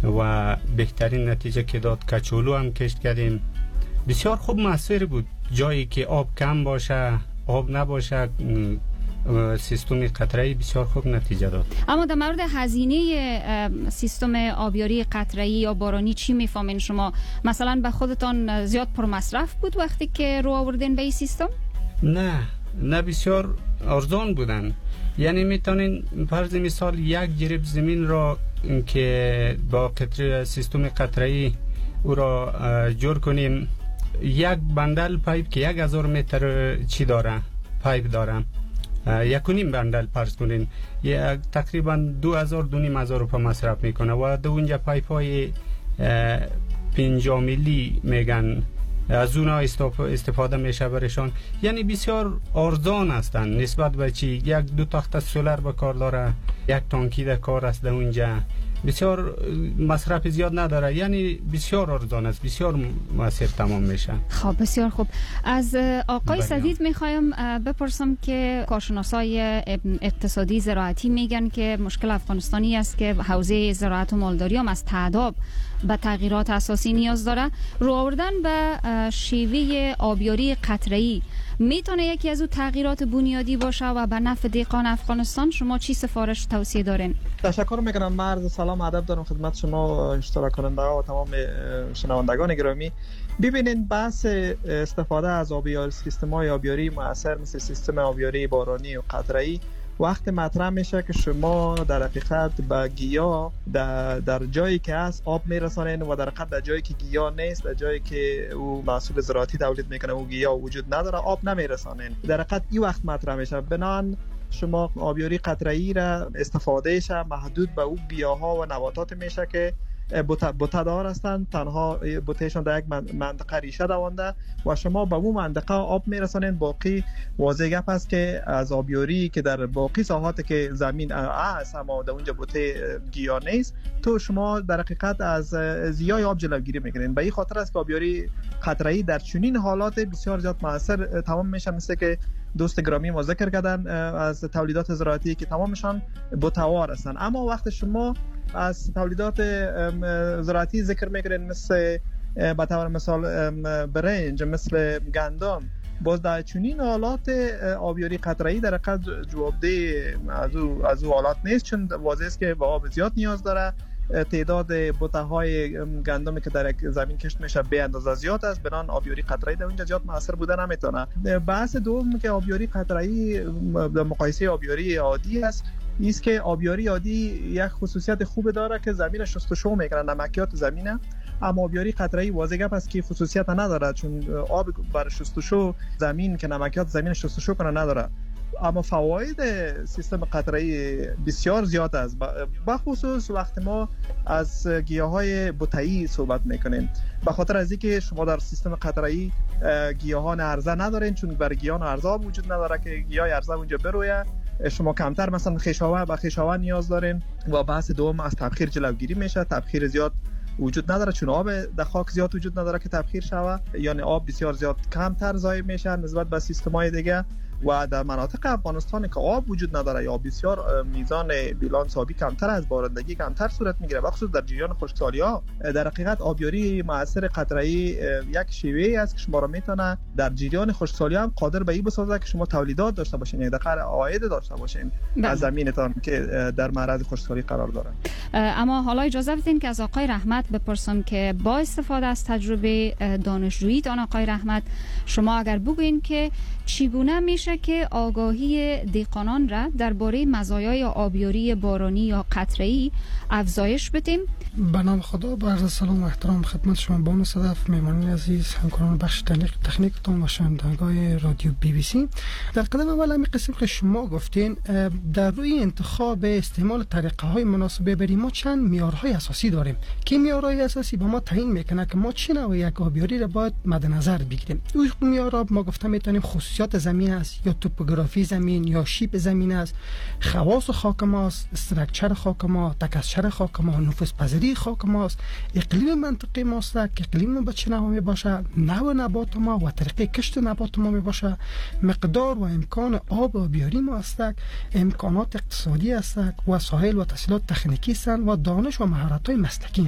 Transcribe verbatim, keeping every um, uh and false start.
و بهترین نتیجه که داد. کچولو هم کشت کردیم، بسیار خوب مؤثر بود. جایی که آب کم باشه، آب نباشه، سیستم قطره‌ای بسیار خوب نتیجه داد. اما در مورد هزینه سیستم آبیاری قطره‌ای یا بارانی چی میفهمین شما؟ مثلا به خودتان زیاد پرمصرف بود وقتی که رو آوردین به این سیستم؟ نه نه بسیار ارزان بودن. یعنی میتونین فرض مثال یک جریب زمین را که با قطره سیستم قطره‌ای او را جور کنیم، یک بندل پایپ که یک هزار متر چی داره، پایپ داره، یک و نیم بندل فرض کنین، یک تقریبا دو هزار دو نیم هزار روپا مصرف میکنه و دو اونجا پایپ های پنجاه میلی میگن از اونا استفاده میشه برشان. یعنی بسیار ارزان هستن نسبت به چی یک دو تخت سولر به کار داره، یک تانکی در کار است در اونجا، بسیار مصرف زیاد نداره، یعنی بسیار ارزان است، بسیار مؤثر تمام میشه. خب بسیار خوب. از آقای سدید میخوایم بپرسم که کارشناسای اقتصادی زراعتی میگن که مشکل افغانستانی است که حوزه زراعت و مالداری هم از تعداد به تغییرات اساسی نیاز داره. رو آوردن به شیوه آبیاری قطره‌ای میتونه یکی از اون تغییرات بنیادی باشه و به نفع دهقان افغانستان. شما چی سفارش توصیه دارین؟ تشکر میکنم. مرد سلام ادب دارم خدمت شما اشتراک کننده ها و تمام شنوندگان گرامی. ببینید بحث استفاده از آبیاری، سیستم های آبیاری مؤثر مثل سیستم آبیاری بارانی و قطره‌ای وقت مطرح میشه که شما در حقیقت به گیاه در, در جایی که هست آب میرسانین و در حقیقت در جایی که گیاه نیست، در جایی که او محصول زراعتی تولید میکنه او گیاه وجود نداره، آب نمیرسانین. در حقیقت این وقت مطرح میشه. بنابراین شما آبیاری قطره‌ای را استفادهش محدود به او گیاها و نباتات میشه که بوته‌دار هستند، تنها بوتهشون در یک منطقه ریشه دوانده و شما به اون منطقه آب میرسانید. باقی واضح گپ است که از آبیاری که در باقی ساحات که زمین است اما در اونجا بوته گیاه نیست، تو شما در حقیقت از ضیاع آب جلوگیری میکنین. به این خاطر است که آبیاری قطره‌ای در چنین حالات بسیار زیاد موثر تمام میشه. مثل که دوست گرامی ما ذکر کردن از تولیدات زراعتی که تمامشان بوته‌وار هستند، اما وقت شما از تولیدات زراعتی ذکر میکنین مثل به طور مثال برنج، مثل گندم، باز در چنین حالات آبیاری قطره‌ای در حقیقت جوابده از او از او حالات نیست، چون واضح است که به آب زیاد نیاز داره. تعداد بوته‌های گندمی که در یک زمین کشت میشه به اندازه زیاد است، بنان آبیاری قطره‌ای در اونجا زیاد موثر بوده نمیتونه. بحث دوم که آبیاری قطره‌ای در مقایسه آبیاری عادی است است که آبیاری عادی یک خصوصیت خوب داره که زمین شستشو میکنه، نمکیات زمینه، اما آبیاری قطره‌ای واضح گپ است که خصوصیت نداره، چون آب بر شستشو زمین که نمکیات زمین شستشو کنه نداره. اما فواید سیستم قطره‌ای بسیار زیاد است، به خصوص وقتی ما از گیاهای بوته‌ای صحبت میکنیم، به خاطر از اینکه شما در سیستم قطره‌ای گیاهان عرضه ندارین، چون بر گیاهان عرضه وجود نداره که گیاه عرضه اونجا برویه. شما کمتر مثلا خشاوه به خشاوه نیاز دارین و بحث دوم از تبخیر جلوگیری میشه. تبخیر زیاد وجود نداره چون آب در خاک زیاد وجود نداره که تبخیر شوه، یعنی آب بسیار زیاد کمتر ضایع میشه نسبت به سیستم‌های دیگه. و در مناطق افغانستان که آب وجود نداره یا بسیار میزان بیلانس آبی کمتر از بارندگی کمتر صورت میگیره، بخصوص در جریان خشکسالی‌ها، در حقیقت آبیاری مؤثر قطره‌ای یک شیوه‌ای است که شما را میتونه در جریان خشکسالی هم قادر به این بسازه که شما تولیدات داشته باشین، یک دقیقاً عاید داشته باشین از زمینتان که در معرض خشکسالی قرار داره. اما حالا اجازه بدین که از آقای رحمت بپرسم که با استفاده از تجربه دانشجوییتان آقای رحمت، شما اگر بگوین که چگونه میشه که آگاهی دهقانان را درباره مزایای آبیاری بارانی یا قطره‌ای افزایش بدیم؟ به نام خدا، با عرض سلام و احترام خدمت شما بانو صدف، مهمانان عزیز، همکاران بخش تکنیکتون و شنوندگان رادیو بی بی سی. در قدم اول همین قسم که شما گفتین در روی انتخاب استعمال طریقه های مناسبه بریم، ما چند معیارهای اساسی داریم که معیارهای اساسی با ما تعیین میکنه که ما چه نوع یک آبیاری را باید مد نظر بگیریم. اون معیارها ما گفتم میتونیم خصوصیات زمین است یا توپوگرافی زمین یا شیب زمین است، خواص خاک ماست، استراکچر خاک ما، تکسچر خاک ما، نفوذ پذیری خاک ماست، اقلیم منطقه ماست که اقلیم با چه نوع می باشه، نوع نبات ما و طریقه کشت نبات ما می باشه، مقدار و امکان آب آبیاری ما است، امکانات اقتصادی است، وسایل و تسهیلات تکنیکی است و دانش و مهارت های مسلکی